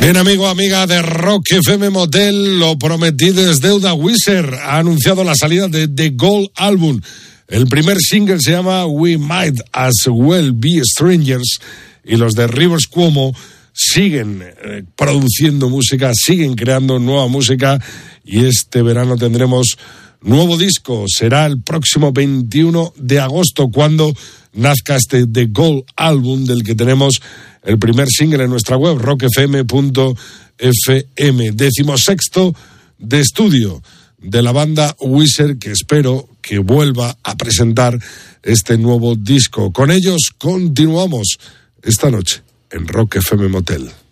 Bien, amigo, amiga de Rock FM Motel, lo prometido es deuda. Weezer ha anunciado la salida de The Gold Album. El primer single se llama We Might As Well Be Strangers y los de Rivers Cuomo siguen produciendo música, siguen creando nueva música y este verano tendremos nuevo disco. Será el próximo 21 de agosto cuando nazca este The Gold Album del que tenemos el primer single en nuestra web, rockfm.fm. 16º de estudio de la banda Weezer, que espero que vuelva a presentar este nuevo disco. Con ellos continuamos esta noche en Rock FM Motel.